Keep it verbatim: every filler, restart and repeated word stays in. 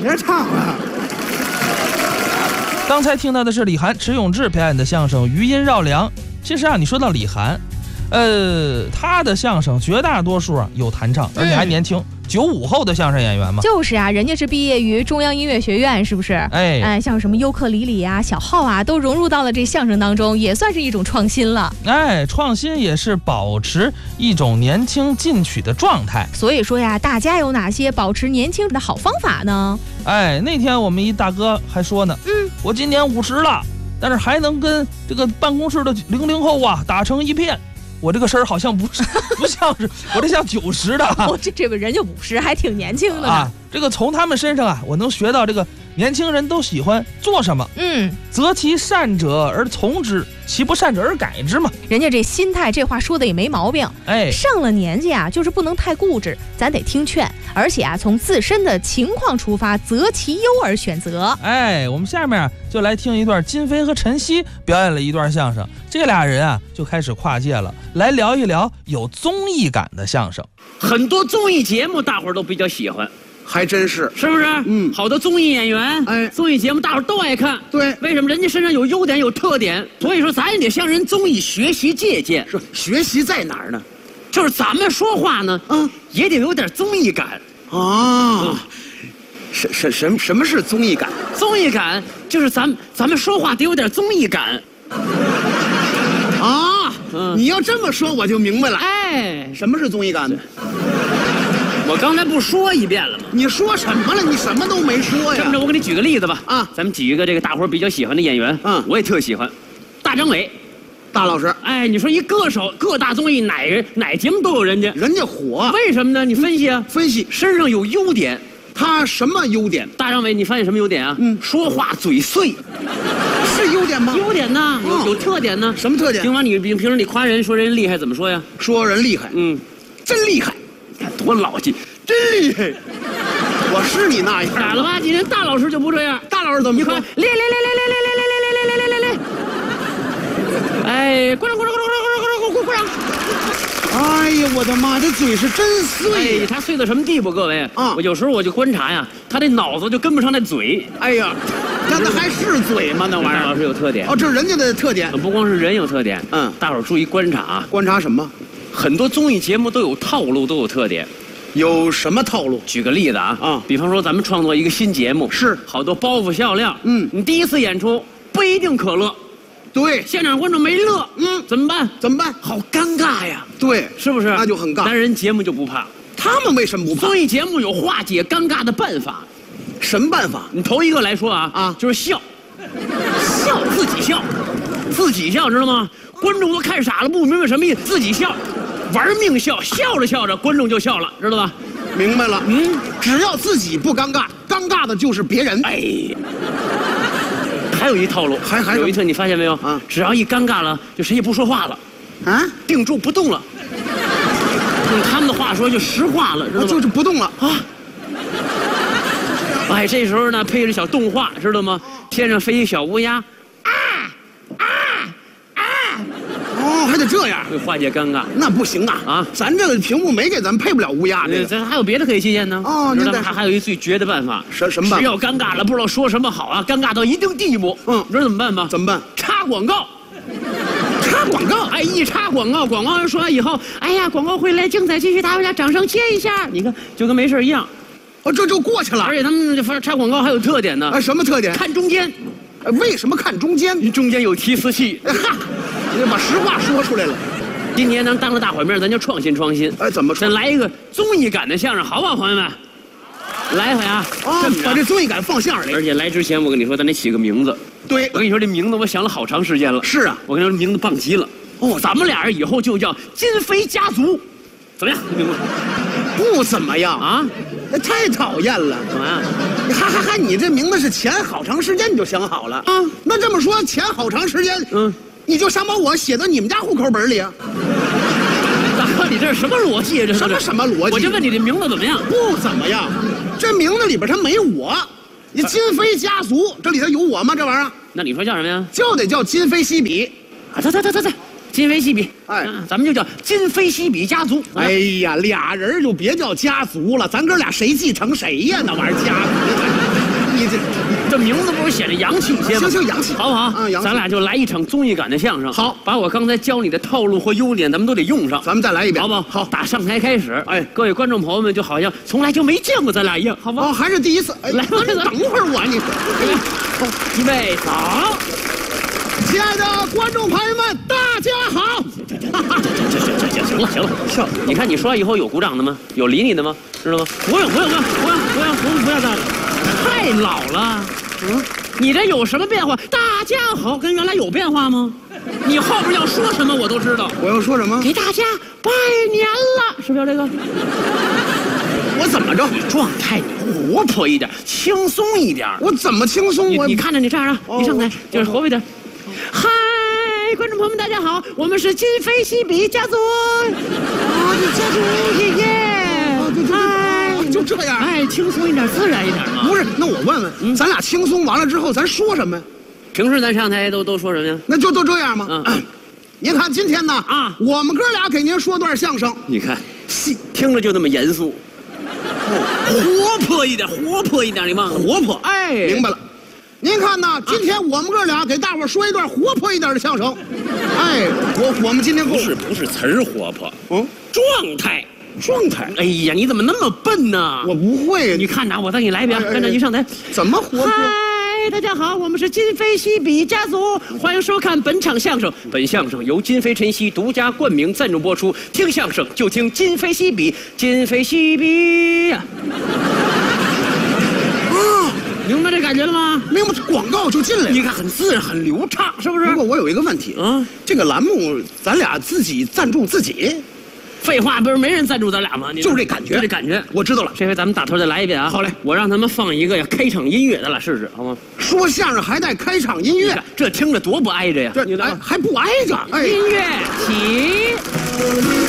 别唱了。 刚才听到的是李涵、迟永志表演的相声《余音绕梁》。其实啊，你说到李涵，呃，他的相声绝大多数啊有弹唱，而且还年轻。嗯九五后的相声演员嘛， 就是啊，人家是毕业于中央音乐学院，是不是？ 哎哎，像什么尤克里里啊、小号啊，都融入到了这相声当中，也算是一种创新了。 哎，创新也是保持一种年轻进取的状态。 所以说呀，大家有哪些保持年轻的好方法呢？ 哎，那天我们一大哥还说呢，嗯，我今年五十了，但是还能跟这个办公室的零零后啊打成一片。我这个声儿好像不是不像是，我这像九十的啊。 我这这个人就五十，还挺年轻的呢。 啊，这个从他们身上啊，我能学到这个年轻人都喜欢做什么。嗯，择其善者而从之，其不善者而改之嘛。 人家这心态，这话说的也没毛病。哎，上了年纪啊，就是不能太固执，咱得听劝，而且啊，从自身的情况出发，择其优而选择。 哎，我们下面啊，就来听一段金飞和陈曦表演了一段相声，这俩人啊就开始跨界了，来聊一聊有综艺感的相声。 很多综艺节目大伙儿都比较喜欢， 还真是， 是不是？嗯，好多综艺演员，哎，综艺节目大伙儿都爱看。 对， 为什么？人家身上有优点有特点，所以说咱也得向人综艺学习借鉴。 是，学习在哪儿呢？ 就是咱们说话呢，嗯，也得有点综艺感。 啊，什什什什么是综艺感？ 综艺感就是咱咱们说话得有点综艺感。 啊，嗯，你要这么说我就明白了。 哎， 什么是综艺感呢？ 我刚才不说一遍了吗？ 你说什么了？你什么都没说呀。 这么着，我给你举个例子吧。 啊， 咱们举一个这个大伙儿比较喜欢的演员。嗯，我也特喜欢，大张伟， 大老师。 哎，你说一歌手，各大综艺哪人哪节目都有人家， 人家火， 为什么呢？你分析啊， 分析身上有优点。 他什么优点？ 大张伟，你发现什么优点啊？嗯，说话嘴碎。 是优点吗？ 优点呢，有有特点呢。 什么特点？ 平常你平平时你夸人说人厉害怎么说呀？ 说人厉害，嗯，真厉害， 你看多老气， 真厉害。我是你那样。 傻了吧唧，人大老师就不这样。 大老师怎么说？ 练练练练练练练练练练练练练。哎，鼓掌鼓掌鼓掌鼓掌鼓掌鼓掌！ 哎呀，我的妈，这嘴是真碎。 哎，他碎到什么地步？各位啊，我有时候我就观察呀，他这脑子就跟不上那嘴。 哎呀。那那还是嘴吗？那玩意儿老师有特点哦，这是人家的特点。 不光是人有特点，嗯，大伙儿注意观察啊。 观察什么？ 很多综艺节目都有套路，都有特点。 有什么套路？ 举个例子啊，啊，比方说咱们创作一个新节目， 是好多包袱笑料。嗯，你第一次演出不一定可乐， 对， 现场观众没乐，嗯，怎么办？ 怎么办？ 好尴尬呀。 对， 是不是？ 那就很尬。 但人节目就不怕， 他们为什么不怕？ 综艺节目有化解尴尬的办法。 什么办法？ 你头一个来说啊啊，就是笑。笑自己笑，自己笑知道吗？观众都看傻了，不明白什么意思。自己笑，玩命笑，笑着笑着，观众就笑了，知道吧？ 明白了。嗯，只要自己不尴尬，尴尬的就是别人。 哎，还有一套路， 还还有一特，你发现没有啊？只要一尴尬了，就谁也不说话了，啊，定住不动了。用他们的话说，就石化了，知道吗？ 就是不动了啊。 哎，这时候呢，配着小动画，知道吗？天上飞一小乌鸦，啊啊啊！ 哦，还得这样， 会化解尴尬。 那不行啊！啊，咱这个屏幕没给咱配不了乌鸦，这个咱还有别的可以借鉴呢。哦，知道吗？还还有一最绝的办法， 什什么办法？ 只要尴尬了，不知道说什么好啊，尴尬到一定地步，嗯，你知道怎么办吗？ 怎么办？ 插广告。 插广告， 哎，一插广告，广告人说完以后，哎呀，广告回来，精彩继续，大家掌声接一下，你看就跟没事一样。 哦，这就过去了。 而且他们发插广告还有特点呢。 哎，什么特点？ 看中间。 哎，为什么看中间？ 中间有提词器。 哈，你把实话说出来了。 今年咱当着大伙面，咱就创新创新。 哎，怎么说？ 咱来一个综艺感的相声，好不好，朋友们？来一回啊！ 啊，把这综艺感放相声里。 而且来之前，我跟你说，咱得起个名字。 对， 我跟你说，这名字我想了好长时间了。 是啊， 我跟你说，名字棒极了。哦，咱们俩人以后就叫金飞家族，怎么样？名字不怎么样啊。 太讨厌了， 怎么样？ 哈哈哈！你这名字是前好长时间你就想好了啊？那这么说前好长时间，嗯，你就想把我写到你们家户口本里啊？ 大哥，你这是什么逻辑啊？这什么什么逻辑？ 我就问你这名字怎么样？ 不怎么样，这名字里边它没我。你金飞家族这里头有我吗？这玩意儿？ 那你说叫什么呀？ 就得叫今非昔比。 啊，走走走走走。今非昔比，哎，咱们就叫今非昔比家族。 哎呀，俩人就别叫家族了，咱哥俩谁继承谁呀？那玩意儿家族。 你这这名字不是显得洋气些吗？ 行行，洋气， 好不好？ 啊，洋气。 咱俩就来一场综艺感的相声。 好， 把我刚才教你的套路和优点，咱们都得用上。 咱们再来一遍， 好不好？ 好， 打上台开始。哎，各位观众朋友们，就好像从来就没见过咱俩一样，好不好？ 哦，还是第一次。哎， 来， 等会儿我你， 预备走。 亲爱的观众朋友们，大家好。 行了行了，笑。你看你说完以后有鼓掌的吗？有理你的吗？知道吗？不用不用不用不用不用不用不要这个，太老了。嗯，你这有什么变化？大家好，跟原来有变化吗？你后边要说什么我都知道。 我要说什么？ 给大家拜年了，是不是要这个？ 我怎么着？ 你状态你活泼一点，轻松一点。 我怎么轻松？我你你看着你这样啊， 哦、 你上台就是活泼一点。嗨，观众朋友们，大家好，我们是今非昔比家族。啊，你家族爷爷。 嗨，就这样。 哎，轻松一点，自然一点嘛。 不是，那我问问，嗯、咱俩轻松完了之后，咱说什么呀？ 平时咱上台都都说什么呀？ 那就都这样吗？ 嗯。 您看今天呢啊，我们哥俩给您说段相声。 你看，听着就那么严肃。哦，活泼一点，活泼一点，你忘了？ 活泼， 哎， 明白了。您看呢，今天我们哥俩给大伙说一段活泼一点的相声。哎，我我们今天不是不是词儿活泼， 嗯， 状态状态。 哎呀，你怎么那么笨呢？ 我不会。 你看呐，我再给你来一遍，跟着你上台。 怎么活泼？ 嗨，大家好，我们是今非昔比家族，欢迎收看本场相声。本相声由金飞晨曦独家冠名赞助播出。听相声就听今非昔比，今非昔比呀。啊，明白这感觉了吗？ 明白，广告就进来了。 你看很自然，很流畅，是不是？ 不过我有一个问题啊，这个栏目咱俩自己赞助自己。 废话，不是没人赞助咱俩吗？ 就是这感觉， 就这感觉， 我知道了。 这回咱们打头再来一遍啊！ 好嘞， 我让他们放一个呀开场音乐，咱俩试试，好吗？ 说相声还带开场音乐， 这听着多不挨着呀！ 这哎还不挨着。哎， 音乐起。